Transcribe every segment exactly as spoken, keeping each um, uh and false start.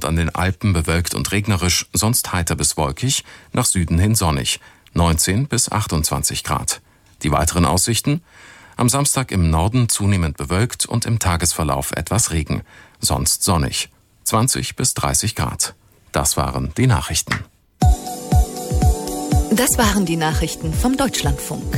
und an den Alpen bewölkt und regnerisch, sonst heiter bis wolkig, nach Süden hin sonnig, neunzehn bis achtundzwanzig Grad. Die weiteren Aussichten: am Samstag im Norden zunehmend bewölkt und im Tagesverlauf etwas Regen, sonst sonnig, zwanzig bis dreißig Grad. Das waren die Nachrichten. Das waren die Nachrichten vom Deutschlandfunk.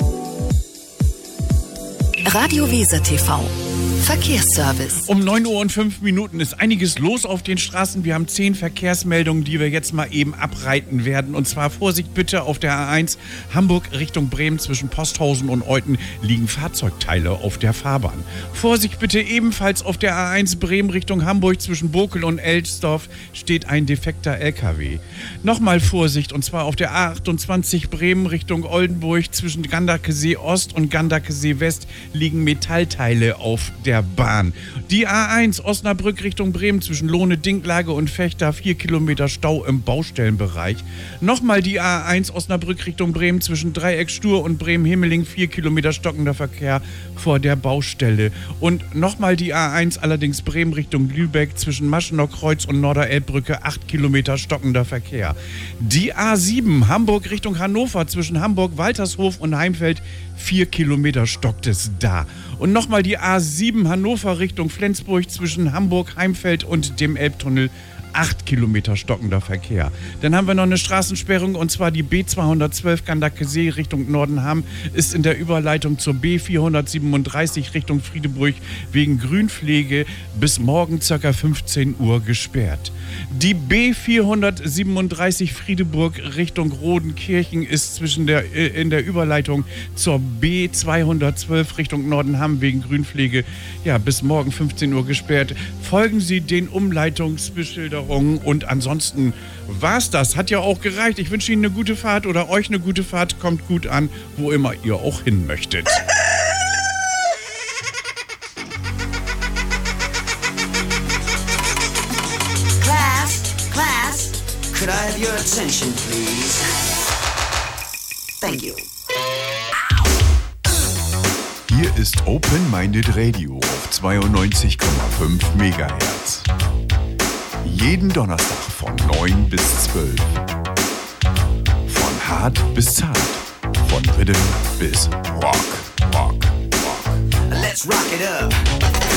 Radio Weser T V. Verkehrsservice. Um neun Uhr und fünf Minuten ist einiges los auf den Straßen. Wir haben zehn Verkehrsmeldungen, die wir jetzt mal eben abreiten werden. Und zwar Vorsicht bitte auf der A eins Hamburg Richtung Bremen zwischen Posthausen und Euthen liegen Fahrzeugteile auf der Fahrbahn. Vorsicht bitte ebenfalls auf der A eins Bremen Richtung Hamburg zwischen Bokel und Elsdorf steht ein defekter L K W. Nochmal Vorsicht und zwar auf der A achtundzwanzig Bremen Richtung Oldenburg zwischen Gandakesee Ost und Gandakesee West liegen Metallteile auf der Bahn. Die A eins Osnabrück Richtung Bremen zwischen Lohne, Dinklage und Vechta, vier Kilometer Stau im Baustellenbereich. Nochmal die A eins Osnabrück Richtung Bremen zwischen Dreieck Stur und Bremen-Himmeling, vier Kilometer stockender Verkehr vor der Baustelle. Und nochmal die A eins allerdings Bremen Richtung Lübeck zwischen Maschener Kreuz und Norderelbbrücke, acht Kilometer stockender Verkehr. Die A sieben Hamburg Richtung Hannover zwischen Hamburg, Waltershof und Heimfeld, vier Kilometer stockt es da. Und nochmal die A sieben Hannover Richtung Flensburg zwischen Hamburg, Heimfeld und dem Elbtunnel, acht Kilometer stockender Verkehr. Dann haben wir noch eine Straßensperrung und zwar die B zweihundertzwölf Gandakesee Richtung Nordenham ist in der Überleitung zur B vierhundertsiebenunddreißig Richtung Friedeburg wegen Grünpflege bis morgen ca. fünfzehn Uhr gesperrt. Die B vierhundertsiebenunddreißig Friedeburg Richtung Rodenkirchen ist zwischen der, in der Überleitung zur B zweihundertzwölf Richtung Nordenham wegen Grünpflege ja, bis morgen fünfzehn Uhr gesperrt. Folgen Sie den Umleitungsbeschilderungen und ansonsten war's das. Hat ja auch gereicht. Ich wünsche Ihnen eine gute Fahrt oder euch eine gute Fahrt. Kommt gut an, wo immer ihr auch hin möchtet. Class, class, could I have your attention, please? Thank you. Hier ist Open Minded Radio auf zweiundneunzig Komma fünf Megahertz. Jeden Donnerstag von neun bis zwölf. Von hart bis zart. Von Rhythm bis Rock. Rock, Rock. Let's rock it up.